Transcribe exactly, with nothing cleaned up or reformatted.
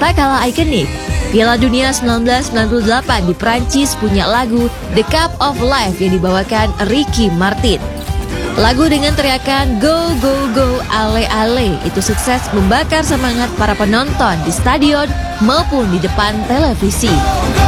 tak kalah ikonik. Piala Dunia seribu sembilan ratus sembilan puluh delapan di Prancis punya lagu The Cup of Life yang dibawakan Ricky Martin. Lagu dengan teriakan Go Go Go Ale Ale itu sukses membakar semangat para penonton di stadion maupun di depan televisi.